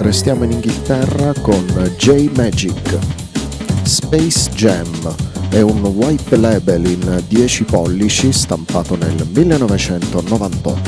Restiamo in Inghilterra con J Magic. Space Jam è un white label in 10 pollici stampato nel 1998.